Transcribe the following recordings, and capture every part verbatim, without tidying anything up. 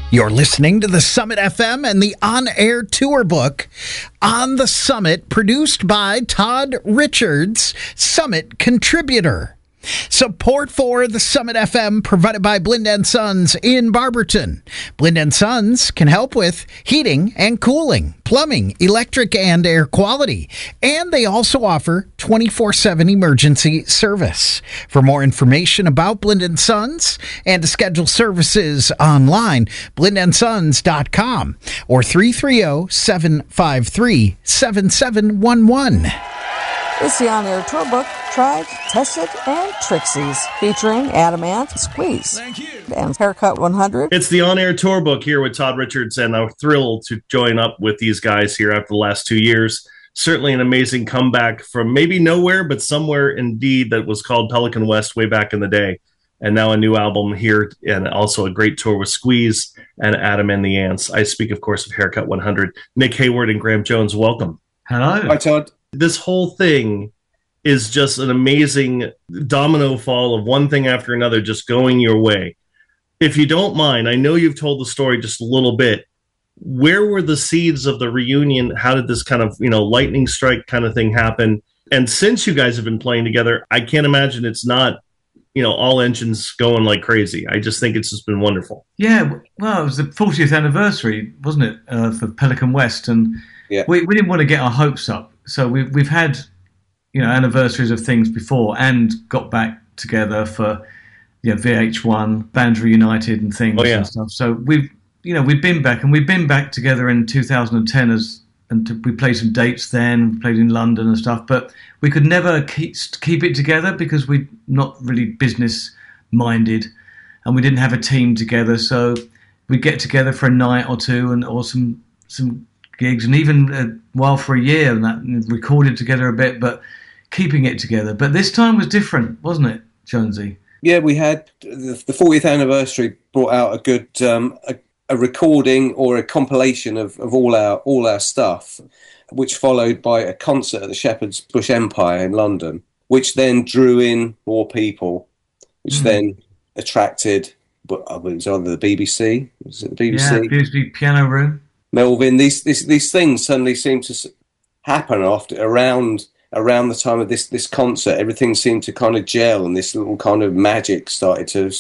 You're listening to the Summit F M and the on-air tour book On the Summit, produced by Todd Richards, Summit contributor. Support for the Summit F M provided by Blind and Sons in Barberton. Blind and Sons can help with heating and cooling, plumbing, electric, and air quality. And they also offer twenty-four seven emergency service. For more information about Blind and Sons and to schedule services online, blind and sons dot com or three three zero, seven five three, seven seven one one. It's the on-air tour book, Tried, Tested, and Trixie's, featuring Adamant, Squeeze, Thank you. and Haircut one hundred. It's the on-air tour book here with Todd Richards, and I'm thrilled to join up with these guys here after the last two years. Certainly an amazing comeback from maybe nowhere, but somewhere indeed that was called Pelican West way back in the day. And now a new album here, and also a great tour with Squeeze and Adam and the Ants. I speak, of course, of Haircut one hundred. Nick Hayward and Graham Jones, welcome. Hello. Hi, Todd. This whole thing is just an amazing domino fall of one thing after another just going your way. If you don't mind, I know you've told the story just a little bit. Where were the seeds of the reunion? How did this kind of, you know, lightning strike kind of thing happen? And since you guys have been playing together, I can't imagine it's not, you know, all engines going like crazy. I just think it's just been wonderful. Yeah, well, it was the fortieth anniversary, wasn't it, uh, for Pelican West? And Yeah. we, we didn't want to get our hopes up. So we, we've had, you know, anniversaries of things before and got back together for, you know, V H one, Bands Reunited and things Oh, yeah. and stuff. So we've, you know, we've been back, and we've been back together in two thousand ten as, and to, we played some dates then, we played in London and stuff, but we could never keep, keep it together because we're not really business minded and we didn't have a team together. So we'd get together for a night or two and, or some, some, gigs, and even a while for a year, and that and recorded together a bit, but keeping it together. But this time was different, wasn't it, Jonesy? Yeah, we had the, the fortieth anniversary brought out a good um, a, a recording or a compilation of, of all our all our stuff, which followed by a concert at the Shepherd's Bush Empire in London, which then drew in more people, which mm. then attracted. But it was either the B B C, was it the B B C? Yeah, B B C Piano Room. Melvin, these, these these things suddenly seem to happen after around around the time of this this concert. Everything seemed to kind of gel, and this little kind of magic started to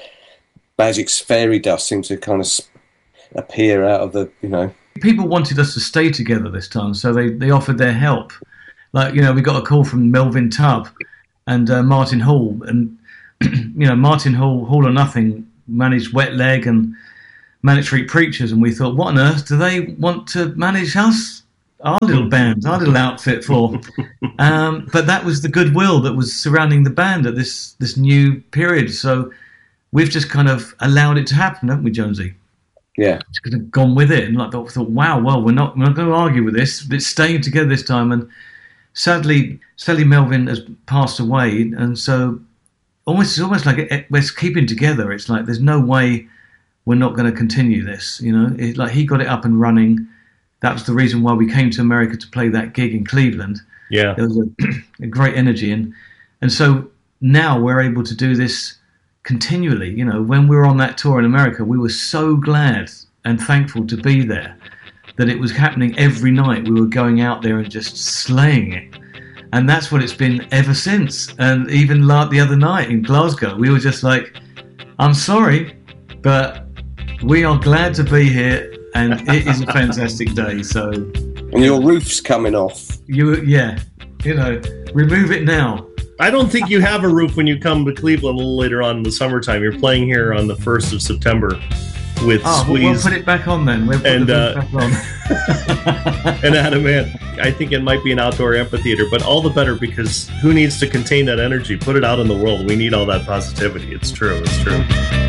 magic's fairy dust seemed to kind of appear out of the you know. People wanted us to stay together this time, so they, they offered their help. Like, you know, we got a call from Melvin Tubb and uh, Martin Hall, and you know, Martin Hall, Hall or Nothing, managed Wet Leg and Manic Street Preachers, and we thought, what on earth do they want to manage us, our little band, our little outfit for? um, but that was the goodwill that was surrounding the band at this this new period. So we've just kind of allowed it to happen, haven't we, Jonesy? Yeah, just kind of gone with it, and like thought, thought, wow, well, we're not we're not going to argue with this. It's staying together this time, and sadly, sadly, Melvin has passed away, and so almost it's almost like it, it, we're keeping together. It's like there's no way we're not going to continue this, you know. It, like he got it up and running. That was the reason why we came to America to play that gig in Cleveland. Yeah, there was a, a great energy, and and so now we're able to do this continually. You know, when we were on that tour in America, we were so glad and thankful to be there that it was happening every night. We were going out there and just slaying it, and that's what it's been ever since. And even like the other night in Glasgow, we were just like, "I'm sorry, but we are glad to be here, and it is a fantastic day." So, and your roof's coming off. You, yeah, you know, remove it now. I don't think you have a roof when you come to Cleveland a little later on in the summertime. You're playing here on the first of September with oh, Squeeze. We'll, we'll put it back on then. We'll put and, the uh, back on. And Adam Ant, I think it might be an outdoor amphitheater, but all the better, because who needs to contain that energy? Put it out in the world. We need all that positivity. It's true. It's true.